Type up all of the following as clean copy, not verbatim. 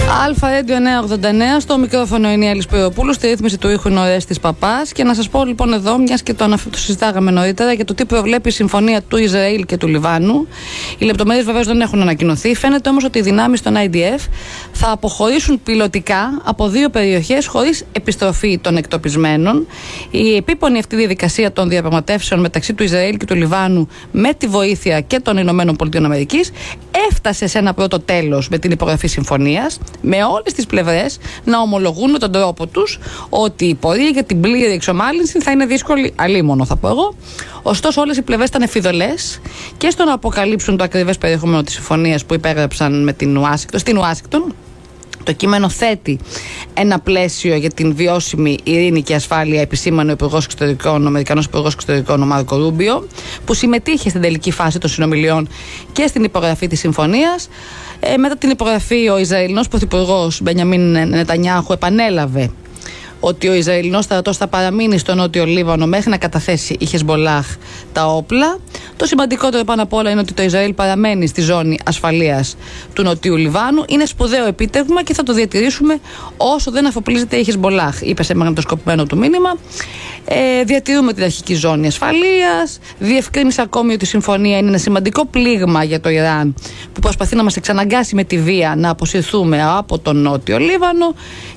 Αλφα Radio 989, στο μικρόφωνο είναι η Έλλης Πυροπούλου, στη ρύθμιση του ήχου είναι ο Ρέστης Παπάς. Και να σας πω λοιπόν εδώ, μιας και το συζητάγαμε νωρίτερα, για το τι προβλέπει η συμφωνία του Ισραήλ και του Λιβάνου. Οι λεπτομέρειες βεβαίως δεν έχουν ανακοινωθεί. Φαίνεται όμως ότι οι δυνάμεις των IDF θα αποχωρήσουν πιλωτικά από δύο περιοχές χωρίς επιστροφή των εκτοπισμένων. Η επίπονη αυτή διαδικασία των διαπραγματεύσεων μεταξύ του Ισραήλ και του Λιβάνου, με τη βοήθεια και των ΗΠΑ, έφτασε σε ένα πρώτο τέλος με την υπογραφή συμφωνίας, με όλες τις πλευρές να ομολογούν με τον τρόπο τους ότι η πορεία για την πλήρη εξομάλυνση θα είναι δύσκολη, αλίμονο θα πω εγώ. Ωστόσο, όλες οι πλευρές ήταν εφιδωλές και στο να αποκαλύψουν το ακριβές περιεχόμενο της συμφωνίας που υπέγραψαν στην Ουάσιγκτον. Το κείμενο θέτει ένα πλαίσιο για την βιώσιμη ειρήνη και ασφάλεια, επισήμανε ο Αμερικανός Υπουργός Εξωτερικών, ο Μάρκο Ρούμπιο, που συμμετείχε στην τελική φάση των συνομιλιών και στην υπογραφή της συμφωνίας. Μετά την υπογραφή, ο Ισραηλινός Πρωθυπουργός Μπενιαμίν Νετανιάχου επανέλαβε ότι ο Ισραηλινός στρατός θα παραμείνει στο νότιο Λίβανο μέχρι να καταθέσει η Χεσμολάχ τα όπλα. Το σημαντικότερο πάνω απ' όλα είναι ότι το Ισραήλ παραμένει στη ζώνη ασφαλείας του νοτιού Λιβάνου. Είναι σπουδαίο επίτευγμα και θα το διατηρήσουμε όσο δεν αφοπλίζεται η Χεσμολάχ, είπε σε μαγνητοσκοπημένο του μήνυμα. Διατηρούμε την αρχική ζώνη ασφαλείας. Διευκρίνησε ακόμη ότι η συμφωνία είναι ένα σημαντικό πλήγμα για το Ιράν, που προσπαθεί να μας εξαναγκάσει με τη βία να αποσυρθούμε από τον νότιο Λίβανο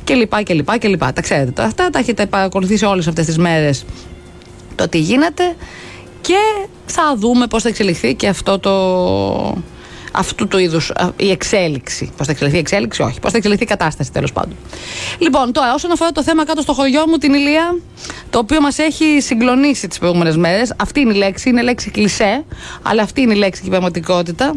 κλπ. Τα ξέρετε αυτά, τα έχετε παρακολουθήσει όλες αυτές τις μέρες το τι γίνεται, και θα δούμε πώς θα εξελιχθεί και αυτού του είδους η εξέλιξη. Πώς θα εξελιχθεί η εξέλιξη, όχι. Πώς θα εξελιχθεί η κατάσταση, τέλος πάντων. Λοιπόν, τώρα, όσον αφορά το θέμα κάτω στο χωριό μου, την Ηλία, το οποίο μας έχει συγκλονίσει τις προηγούμενες μέρες, αυτή είναι η λέξη κλισέ, αλλά αυτή είναι η λέξη και η πραγματικότητα.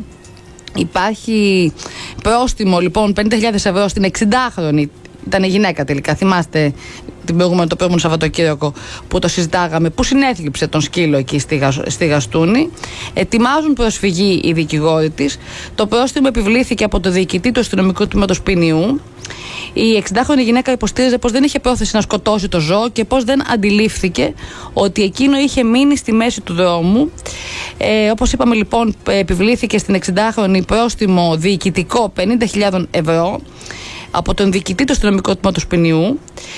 Υπάρχει πρόστιμο λοιπόν 50.000 ευρώ στην 60χρονη. Ήταν γυναίκα τελικά. Θυμάστε το προηγούμενο Σαββατοκύριακο που το συζητάγαμε, που συνέθλιψε τον σκύλο εκεί στη Γαστούνη. Ετοιμάζουν προσφυγή οι δικηγόροι της. Το πρόστιμο επιβλήθηκε από το διοικητή του αστυνομικού τμήματος ποινιού. Η 60χρονη γυναίκα υποστήριζε πως δεν είχε πρόθεση να σκοτώσει το ζώο και πως δεν αντιλήφθηκε ότι εκείνο είχε μείνει στη μέση του δρόμου. Όπως είπαμε λοιπόν, επιβλήθηκε στην 60χρονη πρόστιμο διοικητικό 50.000 ευρώ από τον διοικητή του αστυνομικού τμήματος ποινιού.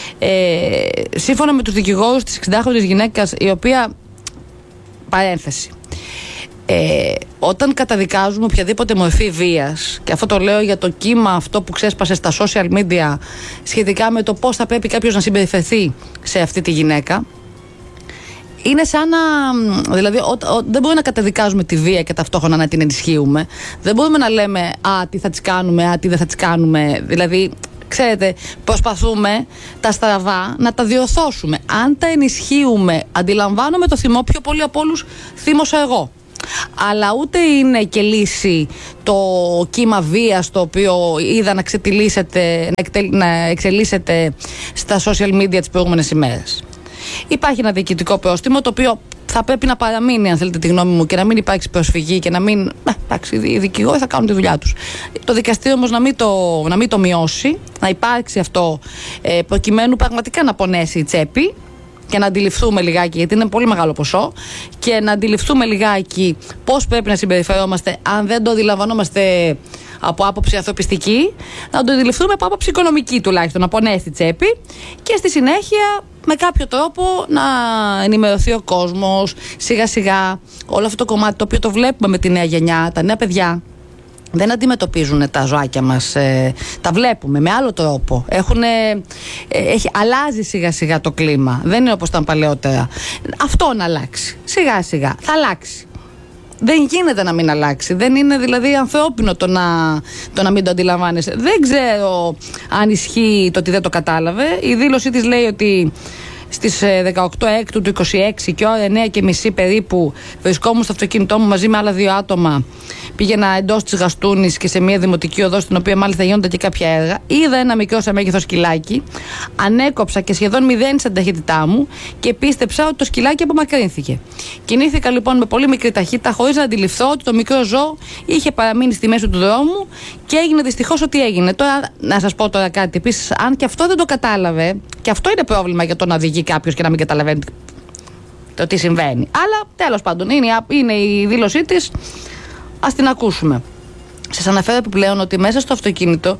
Σύμφωνα με τους δικηγόρους της 60χρονης γυναίκας, η οποία, παρένθεση, όταν καταδικάζουμε οποιαδήποτε μορφή βίας, και αυτό το λέω για το κύμα αυτό που ξέσπασε στα social media σχετικά με το πώς θα πρέπει κάποιος να συμπεριφερθεί σε αυτή τη γυναίκα, είναι σαν να. Δηλαδή, δεν μπορούμε να καταδικάζουμε τη βία και ταυτόχρονα να την ενισχύουμε. Δεν μπορούμε να λέμε τι θα τις κάνουμε, τι δεν θα τις κάνουμε. Δηλαδή, ξέρετε, προσπαθούμε τα στραβά να τα διορθώσουμε. Αν τα ενισχύουμε, αντιλαμβάνομαι το θυμό, πιο πολύ από όλους θύμωσα εγώ. Αλλά ούτε είναι και λύση το κύμα βίας το οποίο είδα να εξελίσσεται στα social media τις προηγούμενες ημέρες. Υπάρχει ένα διοικητικό πρόστιμο το οποίο θα πρέπει να παραμείνει, αν θέλετε τη γνώμη μου, και να μην υπάρξει προσφυγή και να μην. Εντάξει, οι δικηγόροι θα κάνουν τη δουλειά τους. Το δικαστήριο όμως να μην το μειώσει, να υπάρξει αυτό προκειμένου πραγματικά να πονέσει η τσέπη και να αντιληφθούμε λιγάκι, γιατί είναι πολύ μεγάλο ποσό, και να αντιληφθούμε λιγάκι πώς πρέπει να συμπεριφερόμαστε, αν δεν το αντιλαμβανόμαστε από άποψη ανθρωπιστική, να το αντιληφθούμε από άποψη οικονομική τουλάχιστον, να πονέσει τη τσέπη, και στη συνέχεια με κάποιο τρόπο να ενημερωθεί ο κόσμος σιγά σιγά. Όλο αυτό το κομμάτι το οποίο το βλέπουμε με τη νέα γενιά, τα νέα παιδιά δεν αντιμετωπίζουν τα ζωάκια μας, τα βλέπουμε με άλλο τρόπο. Αλλάζει σιγά σιγά το κλίμα, δεν είναι όπως ήταν παλαιότερα. Αυτό να αλλάξει, σιγά σιγά θα αλλάξει. Δεν γίνεται να μην αλλάξει. Δεν είναι δηλαδή ανθρώπινο το να μην το αντιλαμβάνεσαι. Δεν ξέρω αν ισχύει το ότι δεν το κατάλαβε. Η δήλωσή της λέει ότι στις 18 Έκτου του 26 και ώρα 9:30 περίπου βρισκόμουν στο αυτοκίνητό μου μαζί με άλλα δύο άτομα. Πήγαινα εντός της Γαστούνης και σε μια δημοτική οδό, στην οποία μάλιστα γίνονται και κάποια έργα. Είδα ένα μικρό σε μέγεθος σκυλάκι. Ανέκοψα και σχεδόν μηδένισα την ταχύτητά μου και πίστεψα ότι το σκυλάκι απομακρύνθηκε. Κινήθηκα λοιπόν με πολύ μικρή ταχύτητα, χωρίς να αντιληφθώ ότι το μικρό ζώο είχε παραμείνει στη μέση του δρόμου, και έγινε δυστυχώς ό,τι έγινε. Τώρα, να σας πω τώρα κάτι επίσης, αν και αυτό δεν το κατάλαβε, και αυτό είναι πρόβλημα για το να οδηγεί κάποιος και να μην καταλαβαίνει το τι συμβαίνει. Αλλά τέλος πάντων είναι η δήλωσή της. Ας την ακούσουμε. Σας αναφέρω επιπλέον ότι μέσα στο αυτοκίνητο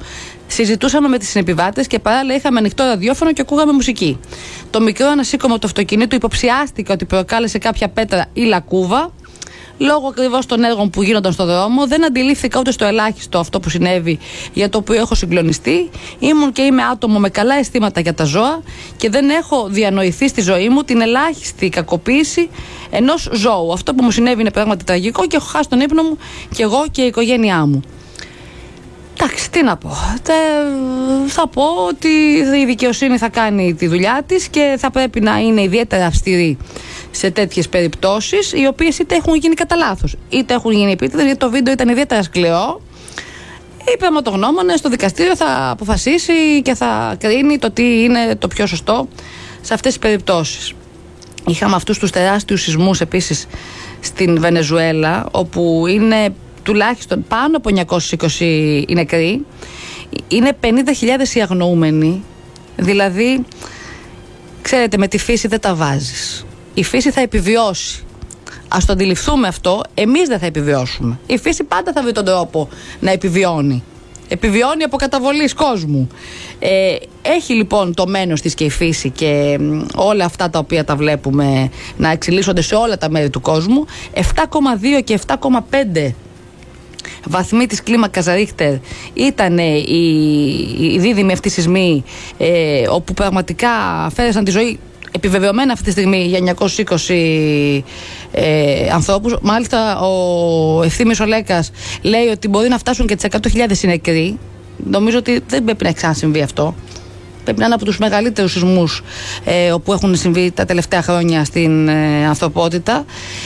Συζητούσαμε με τις συνεπιβάτες και παράλληλα είχαμε ανοιχτό ραδιόφωνο και ακούγαμε μουσική. Το μικρό ανασήκωμα του αυτοκινήτου υποψιάστηκε ότι προκάλεσε κάποια πέτρα ή λακκούβα. Λόγω ακριβώς των έργων που γίνονταν στο δρόμο, δεν αντιλήφθηκα ούτε στο ελάχιστο αυτό που συνέβη, για το οποίο έχω συγκλονιστεί. Ήμουν και είμαι άτομο με καλά αισθήματα για τα ζώα και δεν έχω διανοηθεί στη ζωή μου την ελάχιστη κακοποίηση ενός ζώου. Αυτό που μου συνέβη είναι πράγματι τραγικό και έχω χάσει τον ύπνο μου και εγώ και η οικογένειά μου. Εντάξει, τι να πω. Θα πω ότι η δικαιοσύνη θα κάνει τη δουλειά της και θα πρέπει να είναι ιδιαίτερα αυστηρή σε τέτοιες περιπτώσεις, οι οποίες είτε έχουν γίνει κατά λάθος, είτε έχουν γίνει επίτηδες, γιατί το βίντεο ήταν ιδιαίτερα σκληρό. Οι πραγματογνώμονες στο δικαστήριο θα αποφασίσει και θα κρίνει το τι είναι το πιο σωστό σε αυτές τις περιπτώσεις. Είχαμε αυτούς τους τεράστιους σεισμούς επίσης στην Βενεζουέλα, όπου είναι τουλάχιστον πάνω από 920 οι νεκροί, είναι 50.000 οι αγνοούμενοι. Δηλαδή, ξέρετε, με τη φύση δεν τα βάζεις. Η φύση θα επιβιώσει. Ας το αντιληφθούμε αυτό, εμείς δεν θα επιβιώσουμε. Η φύση πάντα θα βρει τον τρόπο να επιβιώνει. Επιβιώνει από καταβολής κόσμου. Έχει λοιπόν το μένος της και η φύση και όλα αυτά τα οποία τα βλέπουμε να εξελίσσονται σε όλα τα μέρη του κόσμου. 7,2 και 7,5 βαθμοί της κλίμακας Ρίχτερ ήταν οι δίδυμοι αυτοί σεισμοί, όπου πραγματικά φέρεσαν τη ζωή επιβεβαιωμένα αυτή τη στιγμή για 920 ανθρώπους. Μάλιστα ο Ευθύμης ο Λέκας λέει ότι μπορεί να φτάσουν και τις 100.000 οι νεκροί. Νομίζω ότι δεν πρέπει να έχει ξανασυμβεί αυτό. Πρέπει να είναι από τους μεγαλύτερους σεισμούς όπου έχουν συμβεί τα τελευταία χρόνια στην ανθρωπότητα.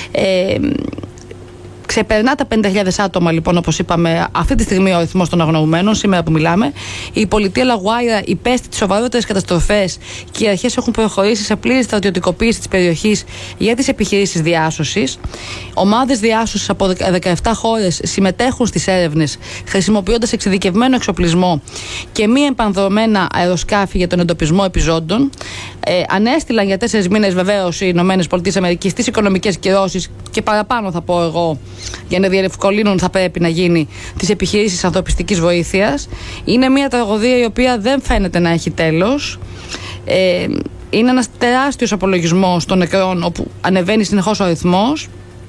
Ξεπερνά τα 50.000 άτομα, λοιπόν, όπως είπαμε, αυτή τη στιγμή ο αριθμός των αγνοουμένων, σήμερα που μιλάμε. Η πολιτεία Λαγουάιρα υπέστη τις σοβαρότερες καταστροφές και οι αρχές έχουν προχωρήσει σε πλήρη στρατιωτικοποίηση της περιοχής για τις επιχειρήσεις διάσωσης. Ομάδες διάσωσης από 17 χώρες συμμετέχουν στις έρευνες, χρησιμοποιώντας εξειδικευμένο εξοπλισμό και μη επανδρομένα αεροσκάφη για τον εντοπισμό επιζώντων. Ανέστηλαν για 4 μήνες βεβαίως οι ΗΠΑ τις οικονομικές κυρώσεις και παραπάνω, θα πω εγώ, για να διευκολύνουν θα πρέπει να γίνει τις επιχειρήσεις ανθρωπιστικής βοήθειας. Είναι μια τραγωδία η οποία δεν φαίνεται να έχει τέλος. Είναι ένας τεράστιος απολογισμός των νεκρών, όπου ανεβαίνει συνεχώς ο αριθμός.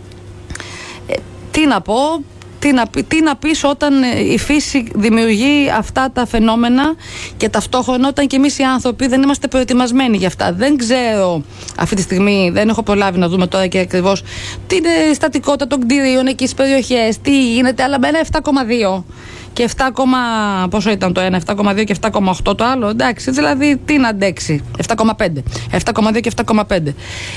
Τι να πω, τι να πεις όταν η φύση δημιουργεί αυτά τα φαινόμενα και ταυτόχρονα όταν και εμείς οι άνθρωποι δεν είμαστε προετοιμασμένοι για αυτά. Δεν ξέρω αυτή τη στιγμή, δεν έχω προλάβει να δούμε τώρα και ακριβώς την στατικότητα των κτηρίων εκεί στις περιοχές, τι γίνεται, αλλά με ένα 7,2 και 7, πόσο ήταν το ένα, 7,2 και 7,8 το άλλο, εντάξει, δηλαδή τι να αντέξει, 7,2 και 7,5.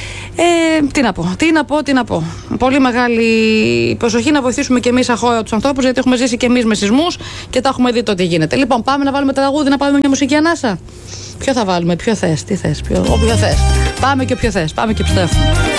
Τι να πω. Πολύ μεγάλη προσοχή να βοηθήσουμε και εμείς σαν χώρα τους ανθρώπους, γιατί έχουμε ζήσει και εμείς με σεισμούς και τα έχουμε δει το τι γίνεται. Λοιπόν, πάμε να βάλουμε τραγούδι, να πάρουμε μια μουσική ανάσα. Ποιο θα βάλουμε, ποιο θες, τι θες, όποιο θες. Πάμε και όποιο θες, πάμε και επιστρέφουμε.